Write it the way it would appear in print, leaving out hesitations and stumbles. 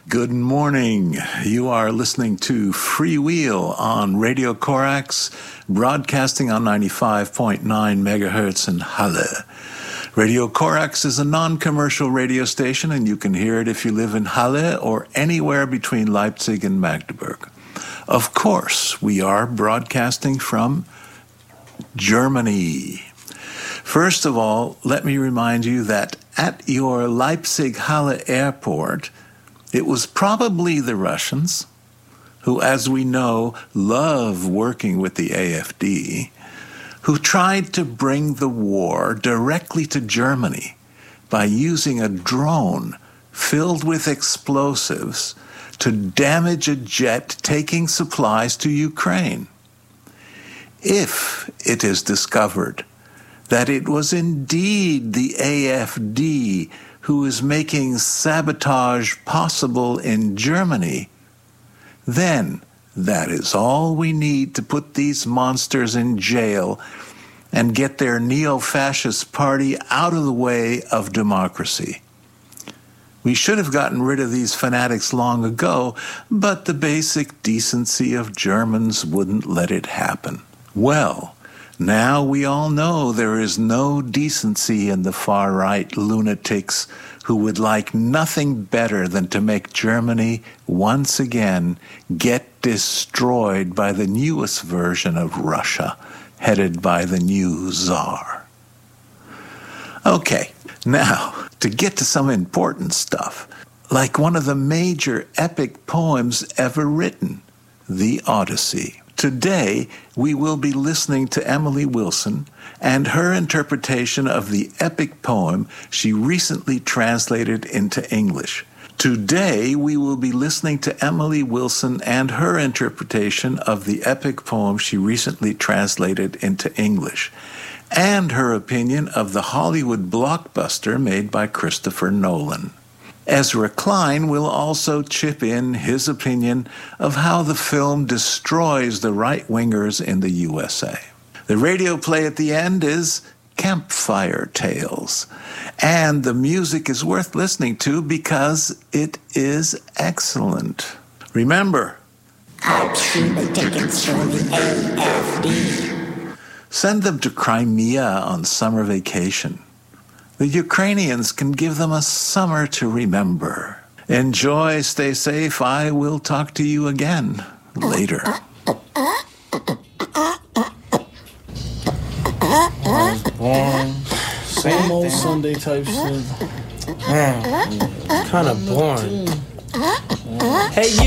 Good morning. You are listening to Freewheel on Radio Corax, broadcasting on 95.9 megahertz in Halle. Radio Corax is a non-commercial radio station, and you can hear it if you live in Halle or anywhere between Leipzig and Magdeburg. Of course, we are broadcasting from Germany. First of all, let me remind you that at your Leipzig-Halle airport, it was probably the Russians, who, as we know, love working with the AfD, who tried to bring the war directly to Germany by using a drone filled with explosives to damage a jet taking supplies to Ukraine. If it is discovered that it was indeed the AfD who is making sabotage possible in Germany, then that is all we need to put these monsters in jail and get their neo-fascist party out of the way of democracy. We should have gotten rid of these fanatics long ago, but the basic decency of Germans wouldn't let it happen. Well, now we all know there is no decency in the far-right lunatics who would like nothing better than to make Germany once again get destroyed by the newest version of Russia, headed by the new Tsar. Okay, now, to get to some important stuff, like one of the major epic poems ever written, the Odyssey. Today, we will be listening to Emily Wilson and her interpretation of the epic poem she recently translated into English. Today, we will be listening to Emily Wilson and her interpretation of the epic poem she recently translated into English, and her opinion of the Hollywood blockbuster made by Christopher Nolan. Ezra Klein will also chip in his opinion of how the film destroys the right-wingers in the USA. The radio play at the end is Campfire Tales, and the music is worth listening to because it is excellent. Remember, I'll treat the tickets for the AfD. Send them to Crimea on summer vacation. The Ukrainians can give them a summer to remember. Enjoy, stay safe. I will talk to you again later. Boring. Same old Sunday type shit. Man, kind of boring. Hey, you.